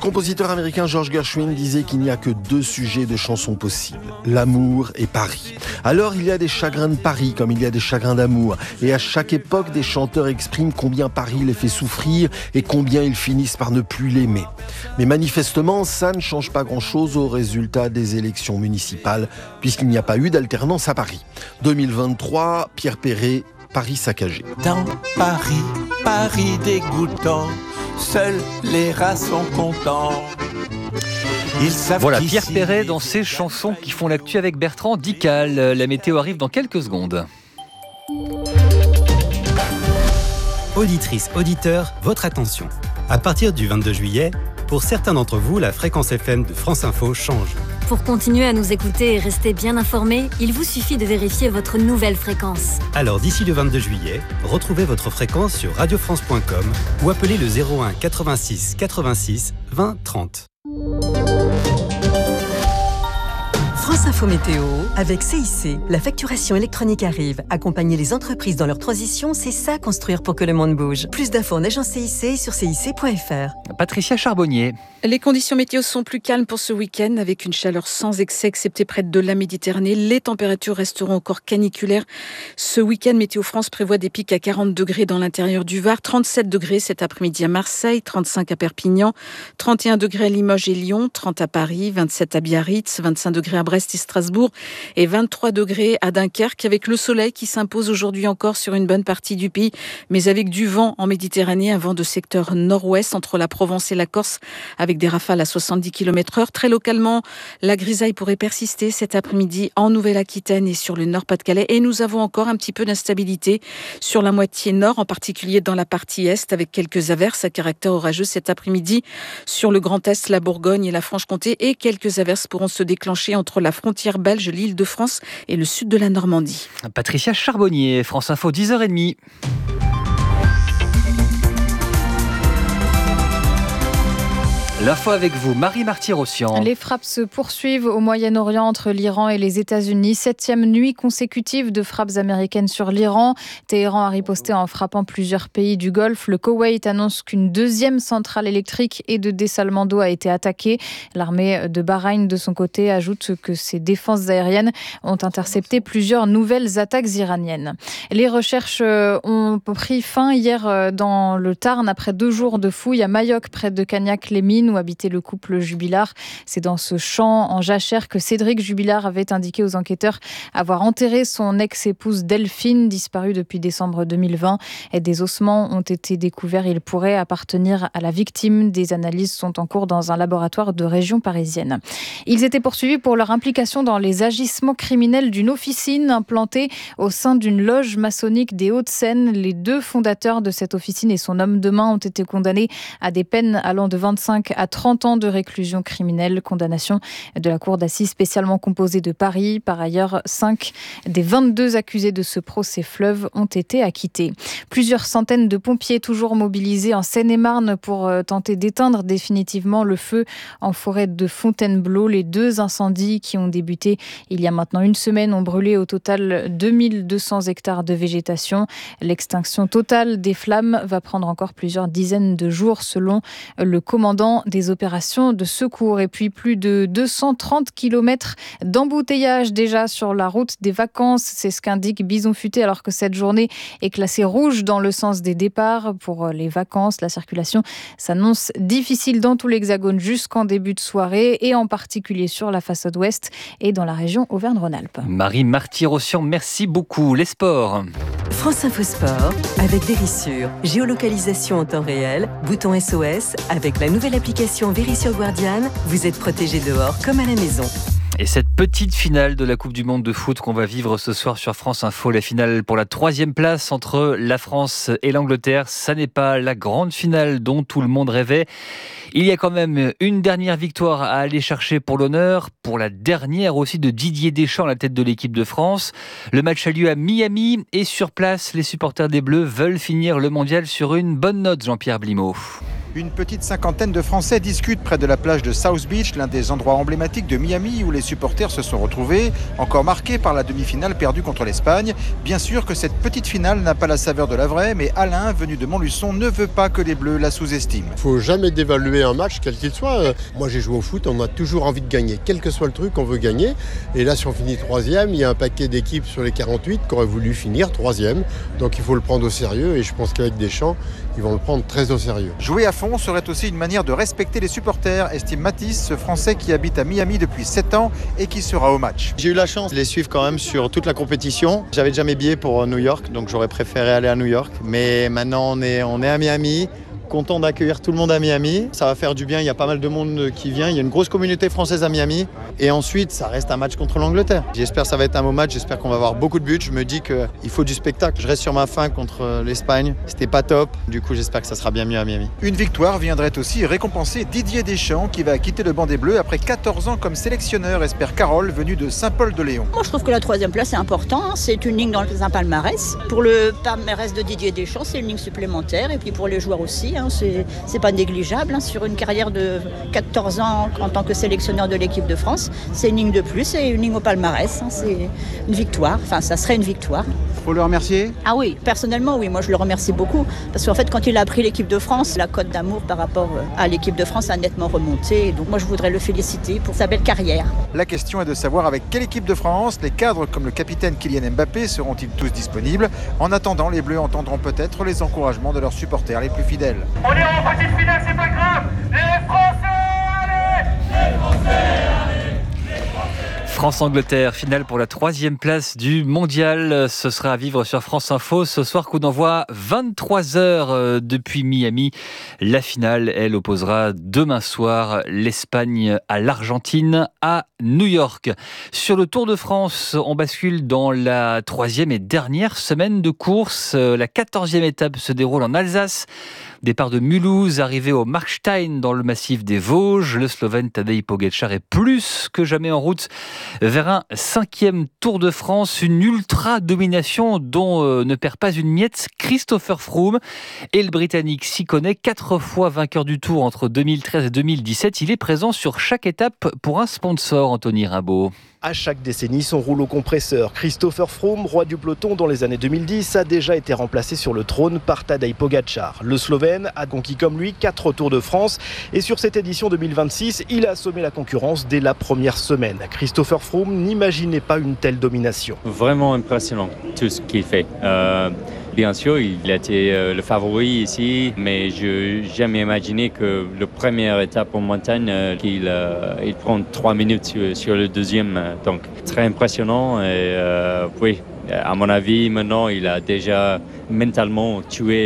compositeur américain George Gershwin disait qu'il n'y a que 2 sujets de chansons possibles, l'amour et Paris. Alors il y a des chagrins de Paris comme il y a des chagrins d'amour. Et à chaque époque, des chanteurs expriment combien Paris les fait souffrir et combien ils finissent par ne plus l'aimer. Mais manifestement, ça ne change pas grand-chose au résultat des élections municipales, puisqu'il n'y a pas eu d'alternance à Paris. 2023, Pierre Perret, Paris saccagé. Dans Paris, Paris dégoûtant, seuls les rats sont contents. Voilà, Pierre Perret dans ses chansons qui font l'actu avec Bertrand Dical. La météo arrive dans quelques secondes. Auditrices, auditeurs, votre attention. À partir du 22 juillet, pour certains d'entre vous, la fréquence FM de France Info change. Pour continuer à nous écouter et rester bien informés, il vous suffit de vérifier votre nouvelle fréquence. Alors d'ici le 22 juillet, retrouvez votre fréquence sur radiofrance.com ou appelez le 01 86 86 20 30. France Info Météo, avec CIC. La facturation électronique arrive. Accompagner les entreprises dans leur transition, c'est ça construire pour que le monde bouge. Plus d'infos en agence CIC et sur cic.fr. Patricia Charbonnier. Les conditions météo sont plus calmes pour ce week-end, avec une chaleur sans excès, excepté près de la Méditerranée. Les températures resteront encore caniculaires. Ce week-end, Météo France prévoit des pics à 40 degrés dans l'intérieur du Var, 37 degrés cet après-midi à Marseille, 35 à Perpignan, 31 degrés à Limoges et Lyon, 30 à Paris, 27 à Biarritz, 25 degrés à Brest et Strasbourg et 23 degrés à Dunkerque, avec le soleil qui s'impose aujourd'hui encore sur une bonne partie du pays, mais avec du vent en Méditerranée, un vent de secteur nord-ouest entre la Provence et la Corse, avec des rafales à 70 km/h. Très localement, la grisaille pourrait persister cet après-midi en Nouvelle-Aquitaine et sur le Nord-Pas-de-Calais. Et nous avons encore un petit peu d'instabilité sur la moitié nord, en particulier dans la partie est, avec quelques averses à caractère orageux cet après-midi sur le Grand Est, la Bourgogne et la Franche-Comté. Et quelques averses pourront se déclencher entre la frontière belge, l'Île-de-France et le sud de la Normandie. Patricia Charbonnier, France Info, 10h30. L'info avec vous, Marie Marty-Rossian. Les frappes se poursuivent au Moyen-Orient entre l'Iran et les États-Unis. 7e nuit consécutive de frappes américaines sur l'Iran. Téhéran a riposté en frappant plusieurs pays du Golfe. Le Koweït annonce qu'une 2e centrale électrique et de dessalement d'eau a été attaquée. L'armée de Bahreïn, de son côté, ajoute que ses défenses aériennes ont intercepté plusieurs nouvelles attaques iraniennes. Les recherches ont pris fin hier dans le Tarn après 2 jours de fouilles à Mayoc, près de Cagnac-les-Mines, où habitait le couple Jubilard. C'est dans ce champ en jachère que Cédric Jubilard avait indiqué aux enquêteurs avoir enterré son ex-épouse Delphine, disparue depuis décembre 2020. Et des ossements ont été découverts. Ils pourraient appartenir à la victime. Des analyses sont en cours dans un laboratoire de région parisienne. Ils étaient poursuivis pour leur implication dans les agissements criminels d'une officine implantée au sein d'une loge maçonnique des Hauts-de-Seine. Les 2 fondateurs de cette officine et son homme de main ont été condamnés à des peines allant de 25 à 30 ans de réclusion criminelle, condamnation de la cour d'assises spécialement composée de Paris. Par ailleurs, 5 des 22 accusés de ce procès fleuve ont été acquittés. Plusieurs centaines de pompiers toujours mobilisés en Seine-et-Marne pour tenter d'éteindre définitivement le feu en forêt de Fontainebleau. Les 2 incendies qui ont débuté il y a maintenant une semaine ont brûlé au total 2200 hectares de végétation. L'extinction totale des flammes va prendre encore plusieurs dizaines de jours selon le commandant des opérations de secours. Et puis plus de 230 km d'embouteillage déjà sur la route des vacances. C'est ce qu'indique Bison Futé, alors que cette journée est classée rouge dans le sens des départs. Pour les vacances, la circulation s'annonce difficile dans tout l'Hexagone jusqu'en début de soirée, et en particulier sur la façade ouest et dans la région Auvergne-Rhône-Alpes. Marie Marty-Rossian, merci beaucoup. Les sports. France Info Sport, avec Vérissure. Géolocalisation en temps réel, bouton SOS, avec la nouvelle application Vérissure Guardian, vous êtes protégé dehors comme à la maison. Et cette petite finale de la Coupe du Monde de foot qu'on va vivre ce soir sur France Info, la finale pour la 3e place entre la France et l'Angleterre, ça n'est pas la grande finale dont tout le monde rêvait. Il y a quand même une dernière victoire à aller chercher pour l'honneur, pour la dernière aussi de Didier Deschamps à la tête de l'équipe de France. Le match a lieu à Miami et sur place, les supporters des Bleus veulent finir le mondial sur une bonne note, Jean-Pierre Blimaud. Une petite cinquantaine de Français discutent près de la plage de South Beach, l'un des endroits emblématiques de Miami où les supporters se sont retrouvés, encore marqués par la demi-finale perdue contre l'Espagne. Bien sûr que cette petite finale n'a pas la saveur de la vraie, mais Alain, venu de Montluçon, ne veut pas que les Bleus la sous-estiment. Il ne faut jamais dévaluer un match, quel qu'il soit. Moi, j'ai joué au foot, on a toujours envie de gagner. Quel que soit le truc, on veut gagner. Et là, si on finit 3e, il y a un paquet d'équipes sur les 48 qui auraient voulu finir 3e. Donc il faut le prendre au sérieux et je pense qu'avec Deschamps, ils vont le prendre très au sérieux. Jouer à fond serait aussi une manière de respecter les supporters, estime Mathis, ce Français qui habite à Miami depuis 7 ans et qui sera au match. J'ai eu la chance de les suivre quand même sur toute la compétition. J'avais déjà mes billets pour New York, donc j'aurais préféré aller à New York. Mais maintenant, on est à Miami. Content d'accueillir tout le monde à Miami. Ça va faire du bien, il y a pas mal de monde qui vient. Il y a une grosse communauté française à Miami. Et ensuite, ça reste un match contre l'Angleterre. J'espère que ça va être un beau match, j'espère qu'on va avoir beaucoup de buts. Je me dis qu'il faut du spectacle. Je reste sur ma faim contre l'Espagne. C'était pas top. Du coup, j'espère que ça sera bien mieux à Miami. Une victoire viendrait aussi récompenser Didier Deschamps qui va quitter le banc des Bleus après 14 ans comme sélectionneur, espère Carole, venue de Saint-Paul-de-Léon. Moi, je trouve que la 3e place est importante. C'est une ligne dans un palmarès. Pour le palmarès de Didier Deschamps, c'est une ligne supplémentaire. Et puis pour les joueurs aussi, c'est pas négligeable. Sur une carrière de 14 ans en tant que sélectionneur de l'équipe de France, c'est une ligne de plus et une ligne au palmarès. C'est une victoire. Enfin, ça serait une victoire. Faut le remercier ? Ah oui, personnellement, oui. Moi, je le remercie beaucoup. Parce qu'en fait, quand il a pris l'équipe de France, la cote d'amour par rapport à l'équipe de France a nettement remonté. Donc moi, je voudrais le féliciter pour sa belle carrière. La question est de savoir avec quelle équipe de France les cadres comme le capitaine Kylian Mbappé seront-ils tous disponibles. En attendant, les Bleus entendront peut-être les encouragements de leurs supporters les plus fidèles. On est en petite finale, c'est pas grave. Les Français, allez ! Les Français, allez ! France-Angleterre, finale pour la 3e place du mondial. Ce sera à vivre sur France Info. Ce soir, coup d'envoi 23h depuis Miami. La finale, elle opposera demain soir l'Espagne à l'Argentine à New York. Sur le Tour de France, on bascule dans la 3e et dernière semaine de course. La 14e étape se déroule en Alsace. Départ de Mulhouse, arrivé au Markstein dans le massif des Vosges. Le Slovène Tadej Pogačar est plus que jamais en route vers un 5e Tour de France. Une ultra-domination dont ne perd pas une miette Christopher Froome. Et le Britannique s'y connaît, 4 fois vainqueur du Tour entre 2013 et 2017. Il est présent sur chaque étape pour un sponsor, Anthony Rimbaud. À chaque décennie, son rouleau compresseur. Christopher Froome, roi du peloton dans les années 2010, a déjà été remplacé sur le trône par Tadej Pogačar. Le Slovène a conquis comme lui 4 Tours de France et sur cette édition 2026, il a assommé la concurrence dès la première semaine. Christopher Froome n'imaginait pas une telle domination. Vraiment impressionnant tout ce qu'il fait. Bien sûr, il a été le favori ici, mais je n'ai jamais imaginé que la première étape en montagne, qu'il prend 3 minutes sur le deuxième. Donc, très impressionnant. Et oui, à mon avis, maintenant, il a déjà mentalement tué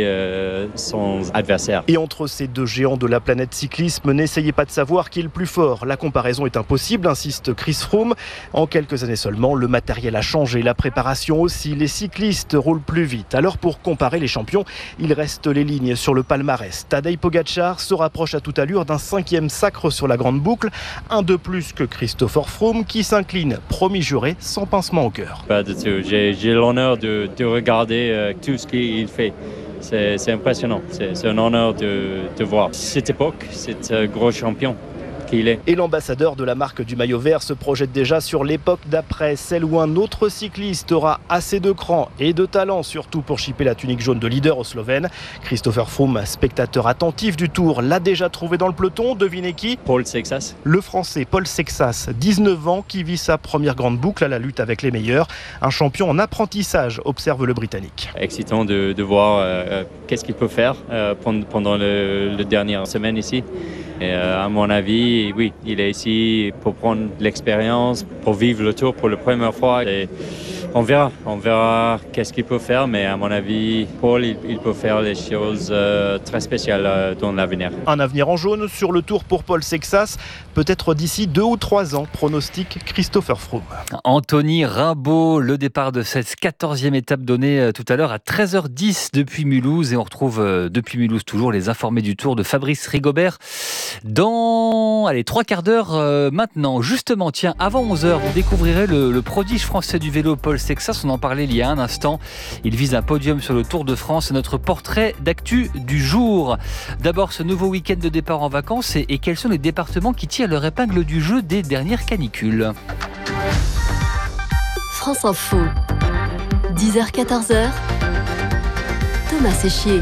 son adversaire. Et entre ces deux géants de la planète cyclisme, n'essayez pas de savoir qui est le plus fort. La comparaison est impossible, insiste Chris Froome. En quelques années seulement, le matériel a changé, la préparation aussi. Les cyclistes roulent plus vite. Alors pour comparer les champions, il reste les lignes sur le palmarès. Tadej Pogačar se rapproche à toute allure d'un 5e sacre sur la grande boucle. Un de plus que Christopher Froome qui s'incline, promis juré, sans pincement au cœur. Pas du tout. J'ai l'honneur de regarder tout ce qu'il fait. C'est impressionnant. C'est un honneur de voir cette époque, cet gros champion qu'il est. Et l'ambassadeur de la marque du maillot vert se projette déjà sur l'époque d'après, celle où un autre cycliste aura assez de cran et de talent, surtout pour chipper la tunique jaune de leader au Slovène. Christopher Froome, spectateur attentif du Tour, l'a déjà trouvé dans le peloton. Devinez qui ? Paul Sexas. Le Français Paul Sexas, 19 ans, qui vit sa première grande boucle à la lutte avec les meilleurs. Un champion en apprentissage, observe le Britannique. Excitant de voir qu'est-ce qu'il peut faire pendant la dernière semaine ici. Et à mon avis, oui, il est ici pour prendre l'expérience, pour vivre le Tour pour la première fois. Et on verra qu'est-ce qu'il peut faire, mais à mon avis, Paul, il peut faire des choses très spéciales dans l'avenir. Un avenir en jaune sur le Tour pour Paul Sexas, peut-être d'ici 2 ou 3 ans, pronostique Christopher Froome. Anthony Rimbaud, le départ de cette 14e étape donnée tout à l'heure à 13h10 depuis Mulhouse, et on retrouve depuis Mulhouse toujours les informés du Tour de Fabrice Rigobert dans 3 quarts d'heure maintenant. Justement, tiens, avant 11h, vous découvrirez le prodige français du vélo Paul Texas, on en parlait il y a un instant. Il vise un podium sur le Tour de France et notre portrait d'actu du jour. D'abord, ce nouveau week-end de départ en vacances et quels sont les départements qui tirent leur épingle du jeu des dernières canicules. France Info, 10h-14h, Thomas Séchier.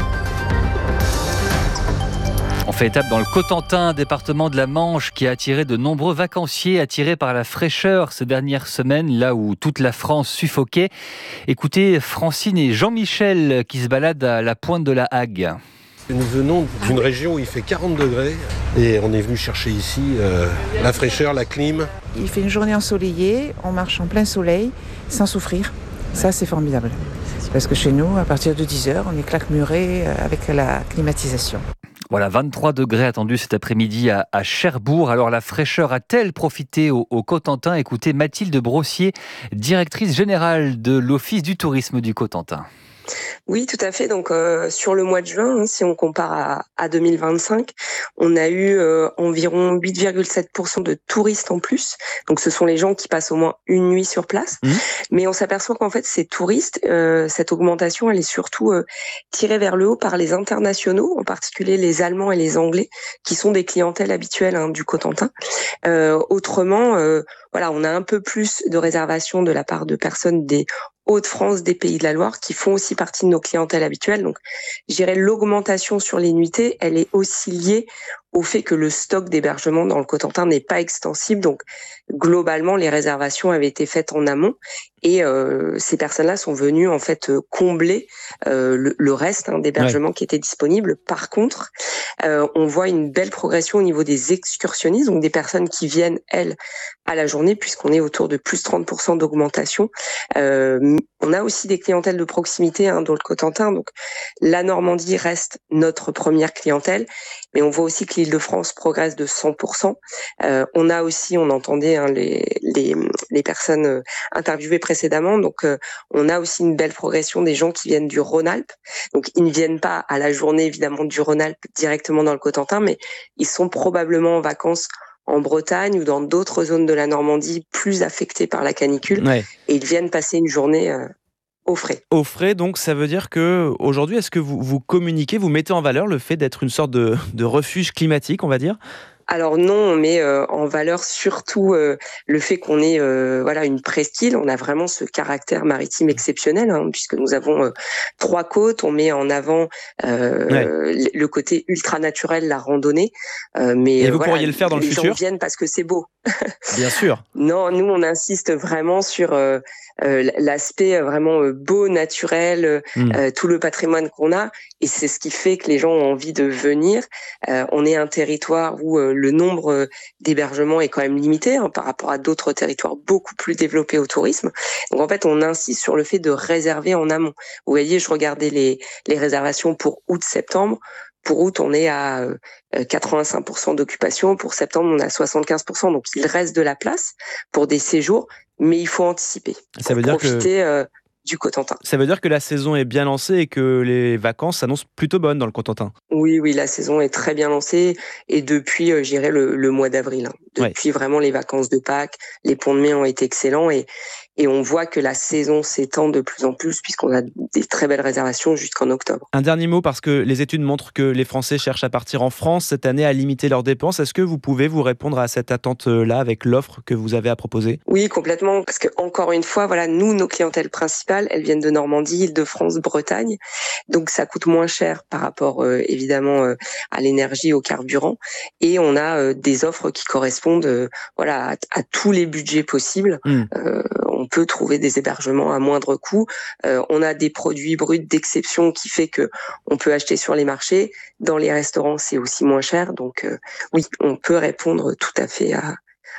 On fait étape dans le Cotentin, département de la Manche, qui a attiré de nombreux vacanciers attirés par la fraîcheur ces dernières semaines, là où toute la France suffoquait. Écoutez Francine et Jean-Michel qui se baladent à la pointe de la Hague. Nous venons d'une région où il fait 40 degrés et on est venu chercher ici la fraîcheur, la clim. Il fait une journée ensoleillée, on marche en plein soleil sans souffrir. Ça, c'est formidable. Parce que chez nous, à partir de 10h, on est claquemuré avec la climatisation. Voilà, 23 degrés attendus cet après-midi à Cherbourg. Alors la fraîcheur a-t-elle profité au Cotentin ? Écoutez Mathilde Brossier, directrice générale de l'Office du tourisme du Cotentin. Oui, tout à fait. Donc, sur le mois de juin, si on compare à 2025, on a eu environ 8,7% de touristes en plus. Donc, ce sont les gens qui passent au moins une nuit sur place. Mais on s'aperçoit qu'en fait, ces touristes, cette augmentation, elle est surtout tirée vers le haut par les internationaux, en particulier les Allemands et les Anglais, qui sont des clientèles habituelles du Cotentin. Autrement, voilà, on a un peu plus de réservations de la part de personnes des Hauts-de-France, des Pays de la Loire, qui font aussi partie de nos clientèles habituelles. Donc, je dirais l'augmentation sur les nuitées, elle est aussi liée au fait que le stock d'hébergement dans le Cotentin n'est pas extensible. Donc, globalement, les réservations avaient été faites en amont et ces personnes-là sont venues en fait combler le reste d'hébergement qui était disponible. Par contre, on voit une belle progression au niveau des excursionnistes, donc des personnes qui viennent, elles, à la journée, puisqu'on est autour de plus 30% d'augmentation. On a aussi des clientèles de proximité dans le Cotentin, donc la Normandie reste notre première clientèle, mais on voit aussi que l'Île-de-France progresse de 100%. On a aussi, on entendait les personnes interviewées précédemment, donc on a aussi une belle progression des gens qui viennent du Rhône-Alpes. Donc ils ne viennent pas à la journée évidemment du Rhône-Alpes directement dans le Cotentin, mais ils sont probablement en vacances en Bretagne ou dans d'autres zones de la Normandie plus affectées par la canicule, et ils viennent passer une journée au frais. Au frais, donc ça veut dire que aujourd'hui, est-ce que vous communiquez, vous mettez en valeur le fait d'être une sorte de refuge climatique, on va dire ? Alors non, on met en valeur surtout le fait qu'on est une presqu'île. On a vraiment ce caractère maritime exceptionnel, puisque nous avons 3 côtes. On met en avant le côté ultra naturel, la randonnée. Et vous pourriez le faire dans le futur ? Les gens viennent parce que c'est beau. Bien sûr. Non, nous on insiste vraiment sur l'aspect vraiment beau, naturel, tout le patrimoine qu'on a, et c'est ce qui fait que les gens ont envie de venir. On est un territoire où le nombre d'hébergements est quand même limité par rapport à d'autres territoires beaucoup plus développés au tourisme. Donc en fait, on insiste sur le fait de réserver en amont. Vous voyez, je regardais les réservations pour août-septembre. Pour août, on est à 85% d'occupation. Pour septembre, on est à 75%. Donc, il reste de la place pour des séjours, mais il faut anticiper. Ça veut dire profiter du Cotentin. Ça veut dire que la saison est bien lancée et que les vacances s'annoncent plutôt bonnes dans le Cotentin. Oui, la saison est très bien lancée et depuis, je dirais, le mois d'avril. Depuis vraiment les vacances de Pâques, les ponts de mai ont été excellents et on voit que la saison s'étend de plus en plus puisqu'on a des très belles réservations jusqu'en octobre. Un dernier mot, parce que les études montrent que les Français cherchent à partir en France cette année, à limiter leurs dépenses. Est-ce que vous pouvez vous répondre à cette attente-là avec l'offre que vous avez à proposer ? Oui, complètement, parce que encore une fois, nous, nos clientèles principales, elles viennent de Normandie, Île-de-France, Bretagne, donc ça coûte moins cher par rapport évidemment à l'énergie, au carburant, et on a des offres qui correspondent à tous les budgets possibles. On peut trouver des hébergements à moindre coût. On a des produits bruts d'exception qui fait que on peut acheter sur les marchés. Dans les restaurants, c'est aussi moins cher. Donc oui, on peut répondre tout à fait à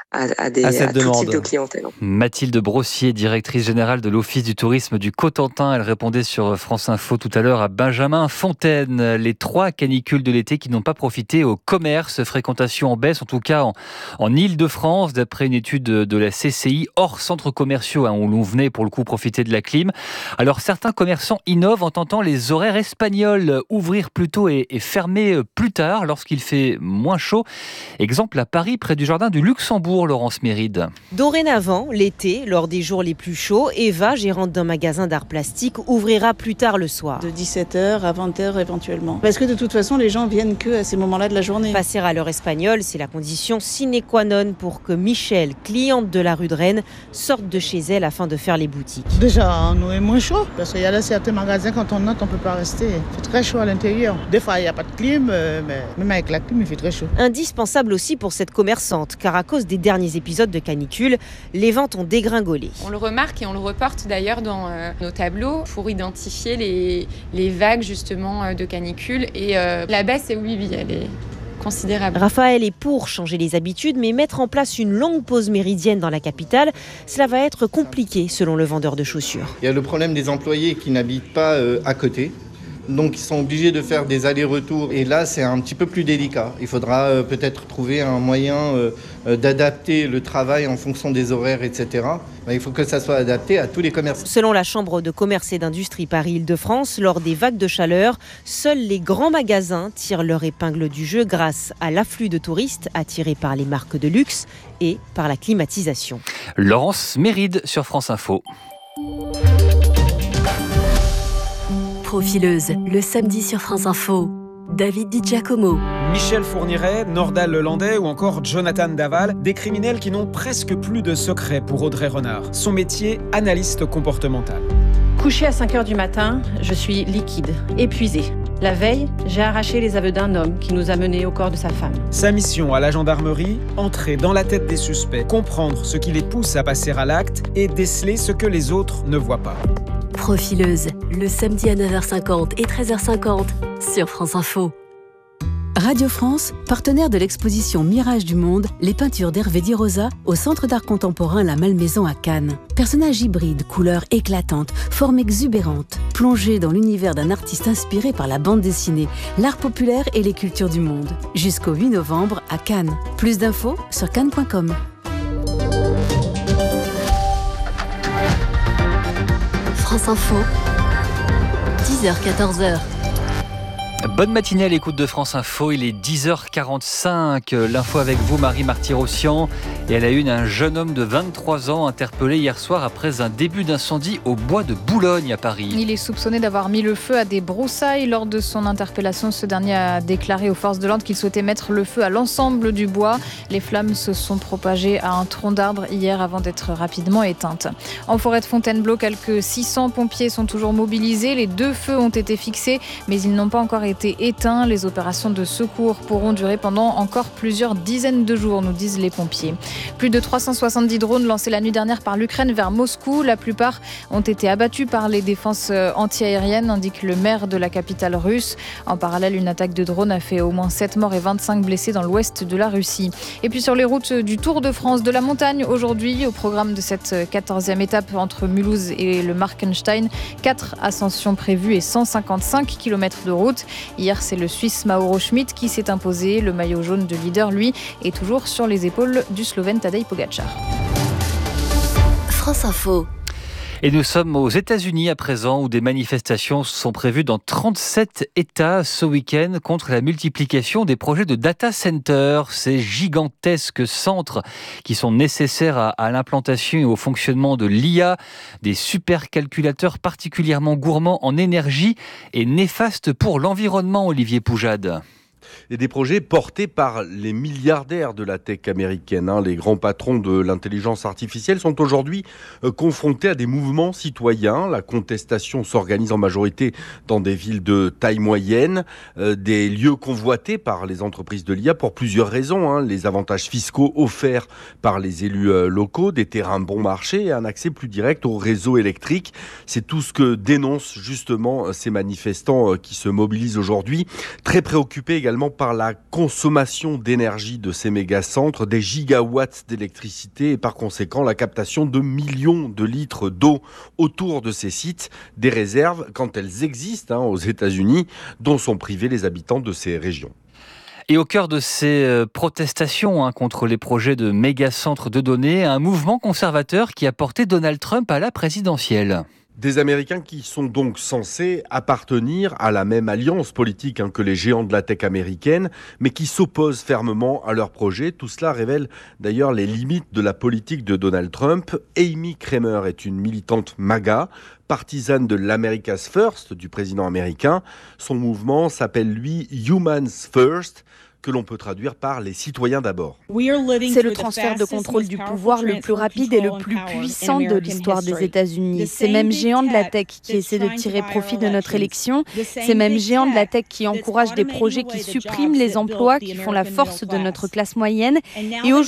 tout type de clientèle. Mathilde Brossier, directrice générale de l'Office du tourisme du Cotentin. Elle répondait sur France Info tout à l'heure à Benjamin Fontaine. Les 3 canicules de l'été qui n'ont pas profité au commerce. Fréquentation en baisse, en tout cas en Île-de-France, d'après une étude de la CCI, hors centres commerciaux, où l'on venait pour le coup profiter de la clim. Alors certains commerçants innovent en tentant les horaires espagnols, ouvrir plus tôt et fermer plus tard lorsqu'il fait moins chaud. Exemple à Paris, près du jardin du Luxembourg. Cherbourg, Laurence Méride. Dorénavant, l'été, lors des jours les plus chauds, Eva, gérante d'un magasin d'art plastique, ouvrira plus tard le soir. De 17h à 20h éventuellement. Parce que de toute façon, les gens viennent que à ces moments-là de la journée. Passer à l'heure espagnole, c'est la condition sine qua non pour que Michel, cliente de la rue de Rennes, sorte de chez elle afin de faire les boutiques. Déjà, nous est moins chaud, parce qu'il y a là certains magasins, quand on entre, on ne peut pas rester. Il fait très chaud à l'intérieur. Des fois, il n'y a pas de clim, mais même avec la clim, il fait très chaud. Indispensable aussi pour cette commerçante, car à cause des derniers épisodes de canicule, les ventes ont dégringolé. On le remarque et on le reporte d'ailleurs dans nos tableaux pour identifier les vagues justement de canicule. Et la baisse, oui, elle est considérable. Raphaël est pour changer les habitudes, mais mettre en place une longue pause méridienne dans la capitale, cela va être compliqué selon le vendeur de chaussures. Il y a le problème des employés qui n'habitent pas à côté. Donc ils sont obligés de faire des allers-retours et là c'est un petit peu plus délicat. Il faudra peut-être trouver un moyen d'adapter le travail en fonction des horaires, etc. Il faut que ça soit adapté à tous les commerces. Selon la Chambre de commerce et d'industrie Paris-Île-de-France, lors des vagues de chaleur, seuls les grands magasins tirent leur épingle du jeu grâce à l'afflux de touristes attirés par les marques de luxe et par la climatisation. Laurence Méride sur France Info. Profileuse, le samedi sur France Info. David Di Giacomo. Michel Fourniret, Nordal Lelandais ou encore Jonathan Daval, des criminels qui n'ont presque plus de secret pour Audrey Renard. Son métier, analyste comportemental. Couché à 5h du matin, je suis liquide, épuisée. La veille, j'ai arraché les aveux d'un homme qui nous a menés au corps de sa femme. Sa mission à la gendarmerie, entrer dans la tête des suspects, comprendre ce qui les pousse à passer à l'acte et déceler ce que les autres ne voient pas. Profileuse, le samedi à 9h50 et 13h50 sur France Info. Radio France, partenaire de l'exposition Mirage du Monde, les peintures d'Hervé Di Rosa au Centre d'art contemporain La Malmaison à Cannes. Personnages hybrides, couleurs éclatantes, formes exubérantes, plongés dans l'univers d'un artiste inspiré par la bande dessinée, l'art populaire et les cultures du monde. Jusqu'au 8 novembre à Cannes. Plus d'infos sur cannes.com. France Info, 10h-14h. Bonne matinée à l'écoute de France Info, il est 10h45. L'info avec vous, Marie Marty-Rossian. Et à la une, un jeune homme de 23 ans interpellé hier soir après un début d'incendie au bois de Boulogne à Paris. Il est soupçonné d'avoir mis le feu à des broussailles. Lors de son interpellation, ce dernier a déclaré aux forces de l'ordre qu'il souhaitait mettre le feu à l'ensemble du bois. Les flammes se sont propagées à un tronc d'arbre hier avant d'être rapidement éteintes. En forêt de Fontainebleau, quelques 600 pompiers sont toujours mobilisés. Les 2 feux ont été fixés, mais ils n'ont pas encore été éteints. Les opérations de secours pourront durer pendant encore plusieurs dizaines de jours, nous disent les pompiers. Plus de 370 drones lancés la nuit dernière par l'Ukraine vers Moscou. La plupart ont été abattus par les défenses antiaériennes, indique le maire de la capitale russe. En parallèle, une attaque de drones a fait au moins 7 morts et 25 blessés dans l'ouest de la Russie. Et puis sur les routes du Tour de France de la montagne, aujourd'hui, au programme de cette 14e étape entre Mulhouse et le Markenstein, 4 ascensions prévues et 155 km de route. Hier, c'est le Suisse Mauro Schmid qui s'est imposé. Le maillot jaune de leader, lui, est toujours sur les épaules du Slovène Tadej Pogačar. France Info. Et nous sommes aux États-Unis à présent, où des manifestations sont prévues dans 37 États ce week-end contre la multiplication des projets de data centers, ces gigantesques centres qui sont nécessaires à l'implantation et au fonctionnement de l'IA, des supercalculateurs particulièrement gourmands en énergie et néfastes pour l'environnement, Olivier Poujade. Et des projets portés par les milliardaires de la tech américaine. Les grands patrons de l'intelligence artificielle sont aujourd'hui confrontés à des mouvements citoyens. La contestation s'organise en majorité dans des villes de taille moyenne, des lieux convoités par les entreprises de l'IA pour plusieurs raisons. Les avantages fiscaux offerts par les élus locaux, des terrains bon marché et un accès plus direct au réseau électrique. C'est tout ce que dénoncent justement ces manifestants qui se mobilisent aujourd'hui, très préoccupés également par la consommation d'énergie de ces mégacentres, des gigawatts d'électricité et par conséquent la captation de millions de litres d'eau autour de ces sites, des réserves quand elles existent aux États-Unis, dont sont privés les habitants de ces régions. Et au cœur de ces protestations contre les projets de méga-centres de données, un mouvement conservateur qui a porté Donald Trump à la présidentielle. Des Américains qui sont donc censés appartenir à la même alliance politique que les géants de la tech américaine, mais qui s'opposent fermement à leur projet. Tout cela révèle d'ailleurs les limites de la politique de Donald Trump. Amy Kramer est une militante MAGA, partisane de l'America's First du président américain. Son mouvement s'appelle, lui, Humans First, que l'on peut traduire par les citoyens d'abord. C'est le transfert de contrôle du pouvoir le plus rapide et le plus puissant de l'histoire des États-Unis. Ces mêmes géants de la tech qui essaient de tirer profit de notre élection, ces mêmes géants de la tech qui encouragent des projets qui suppriment les emplois, qui font la force de notre classe moyenne. Et aujourd'hui,